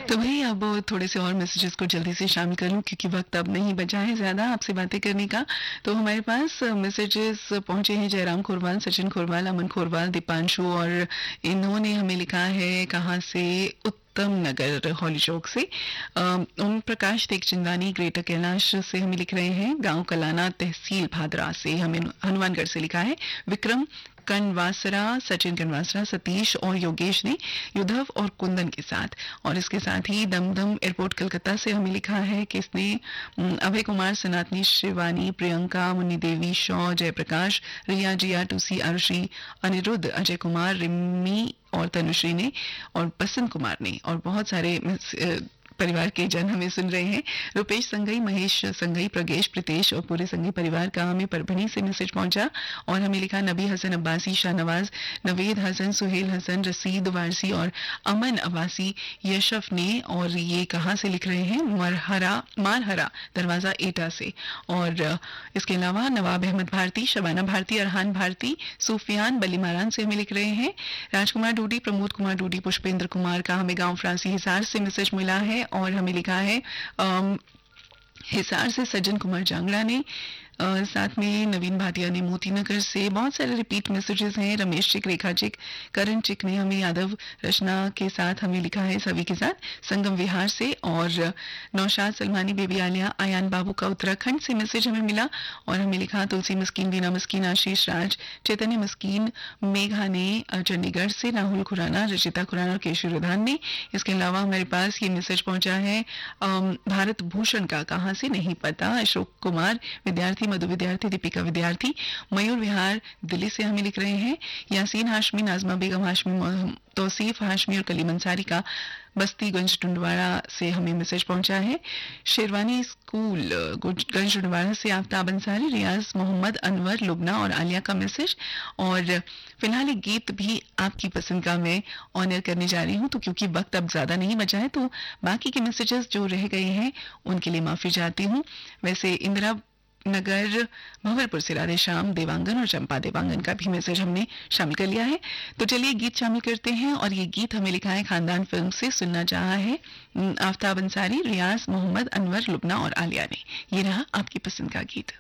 तो भई अब थोड़े से और मैसेजेस को जल्दी से शामिल कर लूँ क्योंकि वक़्त अब नहीं बचा है ज़्यादा आपसे बातें करने का। तो हमारे पास मैसेजेस पहुँचे हैं जयराम खोरवाल, सचिन खोरवाल, अमन खोरवाल, दीपांशु और इन्होंने हमें लिखा है कहाँ से उत्तम नगर हॉली चौक से। ओम प्रकाश तेगचंदानी ग्रेटर कैलाश से हमें लिख रहे हैं, गाँव कलाना तहसील भादरा से हमें हनुमानगढ़ से लिखा है। विक्रम कनवासरा, सचिन कनवासरा, सतीश और योगेश ने युद्धव और कुंदन के साथ, और इसके साथ ही दमदम एयरपोर्ट कलकत्ता से हमें लिखा है कि इसने अभय कुमार, सनातनी, शिवानी, प्रियंका, मुन्नी देवी, शौ, जयप्रकाश, रिया, जिया, टूसी, आरुषि, अनिरुद्ध, अजय कुमार, रिमी और तनुश्री ने और बसंत कुमार ने और बहुत सारे परिवार के जन हमें सुन रहे हैं। रुपेश संघई, महेश संघई, प्रगेश, प्रीतेश और पूरे संघई परिवार का हमें परभणी से मैसेज पहुंचा और हमें लिखा नबी हसन अब्बासी, शाहनवाज, नवेद हसन, सुहेल हसन, रसीद वारसी और अमन अब्बासी यशफ ने। और ये कहाँ से लिख रहे हैं? मारहरा दरवाजा एटा से। और इसके अलावा नवाब अहमद भारती, शबाना भारती, अरहान भारती, सूफियान बलीमारान से हमें लिख रहे हैं। राजकुमार डूडी, प्रमोद कुमार डूडी, पुष्पेंद्र कुमार का हमें गांव फ्रांसी हिसार से मैसेज मिला है और हमें लिखा है हिसार से सज्जन कुमार जांगड़ा ने। साथ में नवीन भाटिया ने मोती नगर से। बहुत सारे रिपीट मैसेजेस हैं। रमेश चिक, रेखा चिक, करण चिक ने हमें यादव रचना के साथ हमें लिखा है सभी के साथ संगम विहार से। और नौशाद सलमानी, बेबी आलिया, आयान बाबू का उत्तराखंड से मैसेज हमें मिला और हमें लिखा तुलसी मस्कीन, वीना मस्कीन, आशीष राज, चैतन्य मस्कीन, मेघा ने चंडीगढ़ से, राहुल खुराना, रचिता खुराना और केशव रुधान ने। इसके अलावा हमारे पास ये मैसेज पहुंचा है भारत भूषण का, कहाँ से नहीं पता, अशोक कुमार विद्यार्थी, मधु विद्यार्थी, दीपिका विद्यार्थी, मयूर विहार दिल्ली से हमें लिख रहे हैं। यासीन हाशमी, नाजमा बेगम हाशमी, तौसीफ हाशमी और कलीम अंसारी का बस्तीगंज टुंडवाड़ा से हमें मैसेज पहुंचा है। शेरवानी स्कूल गंज टुंडवाड़ा से आफ्ताब अंसारी, रियाज मोहम्मद, अनवर, लुबना और आलिया का मैसेज। और फिलहाल एक गीत भी आपकी पसंद का मैं ऑनर करने जा रही हूँ, तो क्योंकि वक्त अब ज्यादा नहीं बचा है तो बाकी के मैसेजेस जो रह गए हैं उनके लिए माफी चाहती हूँ। वैसे इंदिरा नगर भंवरपुर से राधे श्याम देवांगन और चंपा देवांगन का भी मैसेज हमने शामिल कर लिया है। तो चलिए गीत शामिल करते हैं और ये गीत हमें लिखा है खानदान फिल्म से, सुनना चाहा है आफ्ताब अंसारी, रियाज मोहम्मद, अनवर, लुबना और आलिया ने। ये रहा आपकी पसंद का गीत।